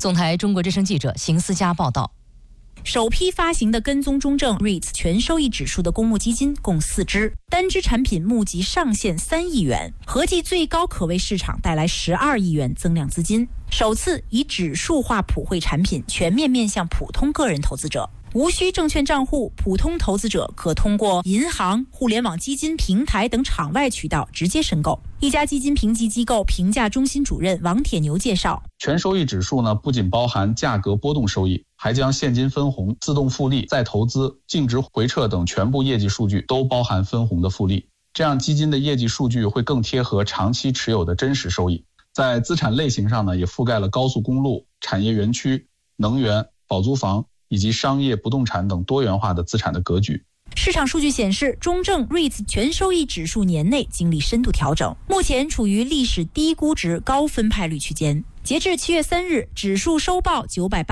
总台中国之声记者邢思佳报道。 首批发行的跟踪中证 REITs 全收益指数的公募基金共4支，单支产品募集上限3亿元，合计最高可为市场带来12亿元增量资金。首次以指数化普惠产品全面面向普通个人投资者，无需证券账户，普通投资者可通过银行、互联网基金平台等场外渠道直接申购。一家基金评级机构评价中心主任王铁牛介绍， 全收益指数呢，不仅包含价格波动收益，还将现金分红、自动复利、再投资、净值回撤等全部业绩数据都包含分红的复利，这样基金的业绩数据会更贴合长期持有的真实收益。在资产类型上呢，也覆盖了高速公路、产业园区、能源、保租房以及商业不动产等多元化的资产的格局。 市场数据显示，中证 REITs 全收益指数年内经历深度调整，目前处于历史低估值高分派率区间。截至7月3日，指数收报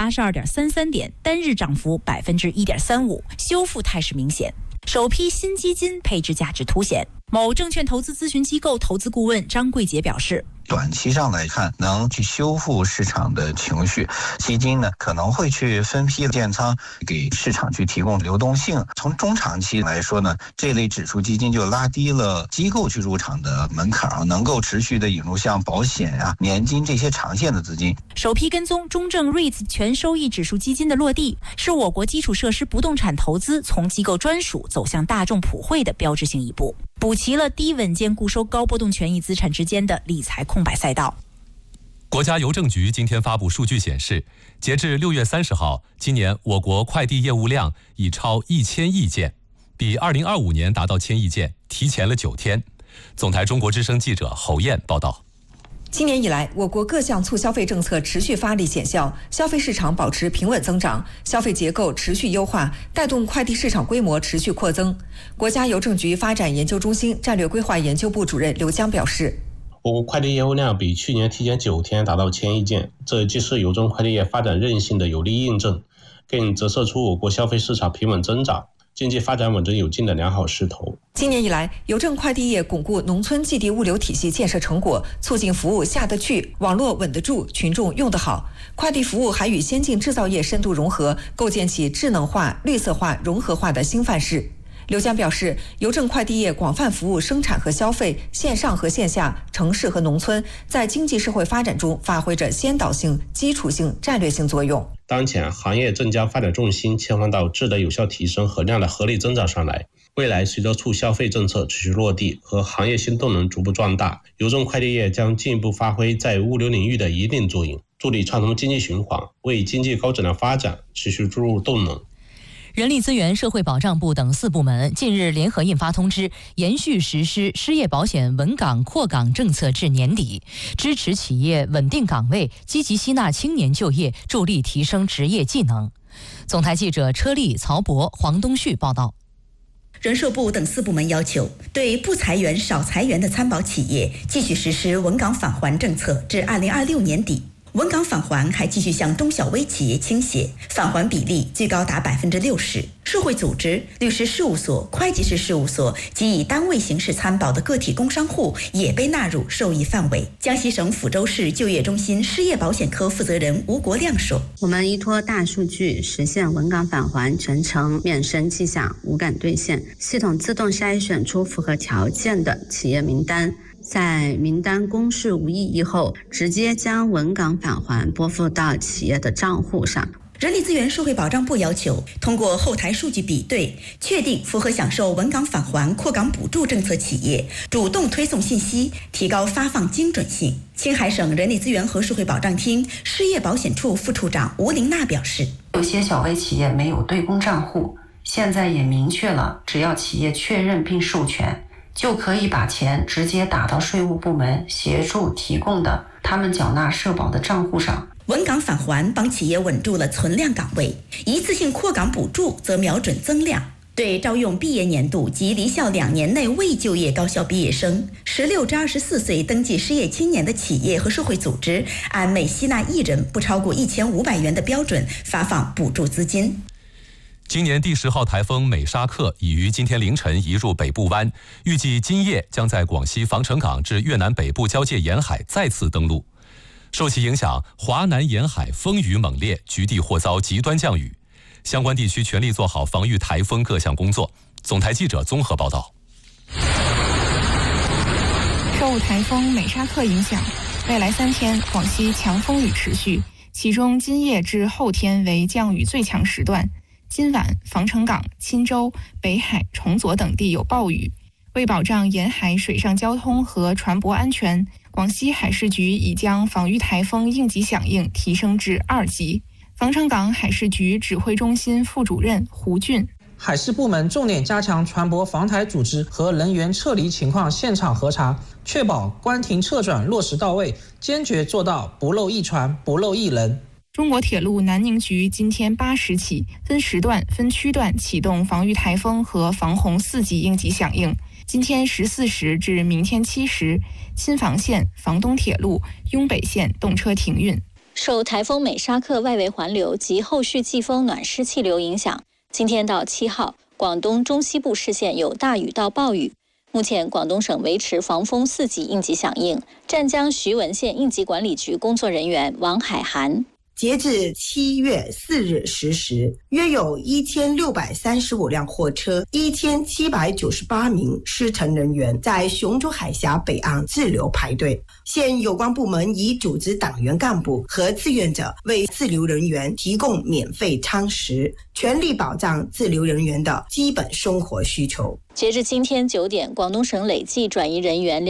982.33点，单日涨幅1.35%，修复态势明显。首批新基金配置价值凸显。某证券投资咨询机构投资顾问张桂杰表示， 短期上来看，能去修复市场的情绪，基金呢可能会去分批建仓，给市场去提供流动性。从中长期来说呢，这类指数基金就拉低了机构去入场的门槛，能够持续的引入像保险啊、年金这些长线的资金。 首批跟踪中证 REITs 全收益指数基金的落地，是我国基础设施不动产投资从机构专属走向大众普惠的标志性一步，补齐了低稳健固收高波动权益资产之间的理财空白赛道。 国家邮政局今天发布数据显示，截至6月30号，今年我国快递业务量已超1000亿件，比2025年达到1000亿件提前了9天。总台中国之声记者侯燕报道。 今年以来，我国各项促消费政策持续发力显效，消费市场保持平稳增长，消费结构持续优化，带动快递市场规模持续扩增。国家邮政局发展研究中心战略规划研究部主任刘江表示， 我国快递业务量比去年提前9天达到1000亿件，这既是邮政快递业发展韧性的有力印证，更折射出我国消费市场平稳增长、经济发展稳中有进的良好势头。 今年以来，邮政快递业巩固农村寄递物流体系建设成果，促进服务下得去、网络稳得住、群众用得好。快递服务还与先进制造业深度融合，构建起智能化、绿色化、融合化的新范式。刘江表示，邮政快递业广泛服务生产和消费、线上和线下、城市和农村，在经济社会发展中发挥着先导性、基础性、战略性作用。 当前行业正将发展重心切换到质的有效提升和量的合理增长上来。未来随着促消费政策持续落地和行业新动能逐步壮大，邮政快递业将进一步发挥在物流领域的引领作用，助力畅通经济循环，为经济高质量发展持续注入动能。 人力资源社会保障部等4部门近日联合印发通知，延续实施失业保险稳岗扩岗政策至年底，支持企业稳定岗位，积极吸纳青年就业，助力提升职业技能。总台记者车丽、曹博、黄东旭报道。 人社部等4部门要求，对不裁员、少裁员的参保企业继续实施稳岗返还政策至2026年底。稳岗返还还继续向中小微企业倾斜，返还比例最高达60%。社会组织、律师事务所、会计师事务所及以单位形式参保的个体工商户也被纳入受益范围。江西省抚州市就业中心失业保险科负责人吴国亮说：“ 我们依托大数据实现稳岗返还全程免申迹象、无感兑现，系统自动筛选出符合条件的企业名单。”在名单公示无异议后，直接将稳岗返还拨付到企业的账户上。 人力资源社会保障部要求，通过后台数据比对，确定符合享受稳岗返还扩岗补助政策企业，主动推送信息，提高发放精准性。青海省人力资源和社会保障厅失业保险处副处长吴玲娜表示， 有些小微企业没有对公账户，现在也明确了，只要企业确认并授权，就可以把钱直接打到税务部门协助提供的他们缴纳社保的账户上。 稳岗返还帮企业稳住了存量岗位，一次性扩岗补助则瞄准增量。对招用毕业年度及离校2年内未就业高校毕业生、16至24岁登记失业青年的企业和社会组织，按每吸纳1人不超过1500元的标准发放补助资金。 今年第10号台风美沙克已于今天凌晨移入北部湾，预计今夜将在广西防城港至越南北部交界沿海再次登陆。 受其影响，华南沿海风雨猛烈，局地或遭极端降雨，相关地区全力做好防御台风各项工作。总台记者综合报道。 受台风美沙克影响，未来3天广西强风雨持续，其中今夜至后天为降雨最强时段。今晚防城港、钦州、北海、崇左等地有暴雨。为保障沿海水上交通和船舶安全，广西海事局已将防御台风应急响应提升至2级。防城港海事局指挥中心副主任胡俊： 海事部门重点加强船舶防台组织和人员撤离情况现场核查，确保关停撤转落实到位，坚决做到不漏一船、不漏一人。 中国铁路南宁局今天8时起分时段、分区段启动防御台风和防洪4级应急响应。今天14时至明天7时，新房线、房东铁路、雍北线动车停运。 受台风美沙克外围环流及后续季风暖湿气流影响，今天到7号，广东中西部市县有大雨到暴雨。目前，广东省维持防风4级应急响应。湛江徐闻县应急管理局工作人员王海涵： 截至7月4日10时，约有1635辆货车、1798名施乘人员在雄州海峡北岸滞留排队。现有关部门已组织党员干部和志愿者为滞留人员提供免费餐食，全力保障滞留人员的基本生活需求。 截至今天9点，广东省累计转移人员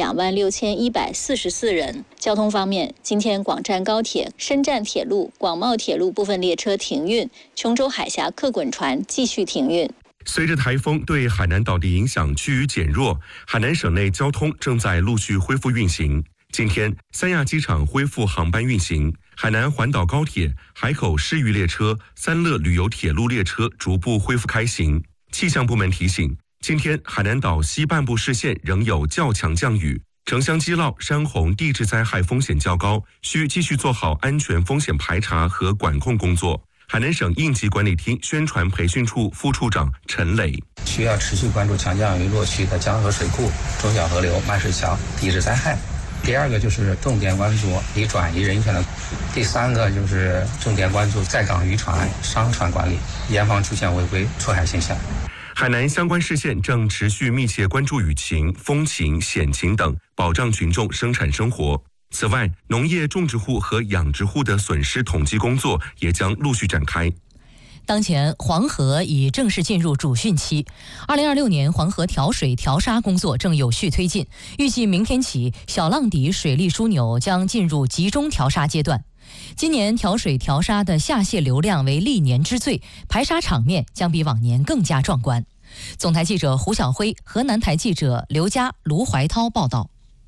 26144人。交通方面，今天广湛高铁、深湛铁路、广茂铁路部分列车停运，琼州海峡客滚船继续停运。 随着台风对海南岛的影响趋于减弱，海南省内交通正在陆续恢复运行。今天，三亚机场恢复航班运行，海南环岛高铁、海口市域列车、三乐旅游铁路列车逐步恢复开行。气象部门提醒，今天海南岛西半部市县仍有较强降雨，城乡基涝、山洪地质灾害风险较高，需继续做好安全风险排查和管控工作。海南省应急管理厅宣传培训处副处长陈磊： 需要持续关注强降雨落区的江河水库、中小河流、漫水桥地质灾害。第二个就是重点关注已转移人员的，第三个就是重点关注在港渔船、商船管理，严防出现违规出海现象。 海南相关市县正持续密切关注雨情、风情、险情等，保障群众生产生活。此外，农业种植户和养殖户的损失统计工作也将陆续展开。 当前黄河已正式进入主汛期，2026年黄河调水调沙工作正有序推进，预计明天起小浪底水利枢纽将进入集中调沙阶段。今年调水调沙的下泄流量为历年之最，排沙场面将比往年更加壮观。总台记者胡晓辉、河南台记者刘佳、卢怀涛报道。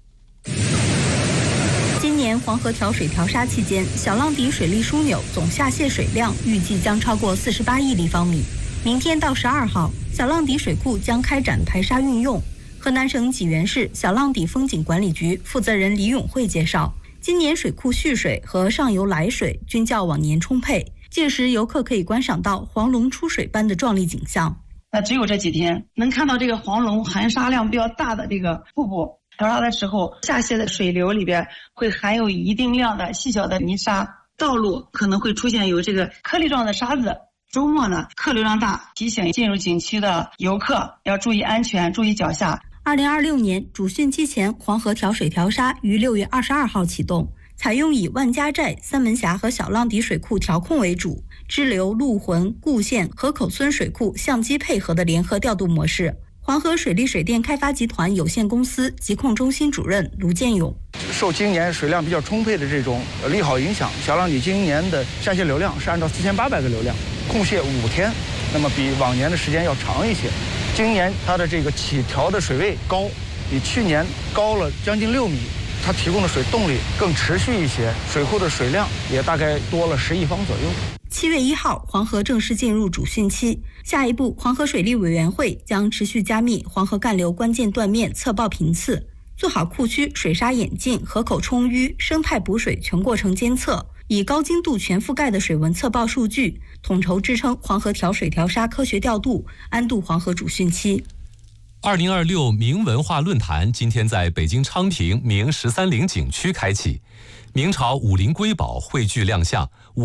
今年黄河调水调沙期间，小浪底水利枢纽总下泄水量预计将超过48亿立方米。明天到12号，小浪底水库将开展排沙运用。河南省济源市小浪底风景管理局负责人李永慧介绍，今年水库蓄水和上游来水均较往年充沛，届时游客可以观赏到黄龙出水般的壮丽景象。 那只有这几天能看到这个黄龙含沙量比较大的这个瀑布。调沙的时候，下泄的水流里边会含有一定量的细小的泥沙，道路可能会出现有这个颗粒状的沙子。周末呢，客流量大，提醒进入景区的游客要注意安全，注意脚下。 2026年主汛期前，黄河调水调沙于6月22号启动，采用以万家寨、三门峡和小浪底水库调控为主，支流、陆浑、固县、河口村水库相机配合的联合调度模式。黄河水利水电开发集团有限公司疾控中心主任卢建勇： 受今年水量比较充沛的这种利好影响，小浪底今年的下泄流量是按照4800个流量，控泄5天，那么比往年的时间要长一些。今年它的这个起调的水位高，比去年高了将近6米，它提供的水动力更持续一些，水库的水量也大概多了10亿方左右。 7月1号，黄河正式进入主汛期。下一步，黄河水利委员会将持续加密黄河干流关键断面测报频次，做好库区水沙演进、河口充淤、生态补水全过程监测，以高精度全覆盖的水文测报数据，统筹支撑黄河调水调沙科学调度，安度黄河主汛期。 2026明文化论坛今天在北京昌平明13陵景区开启，明朝武林瑰宝汇聚亮相。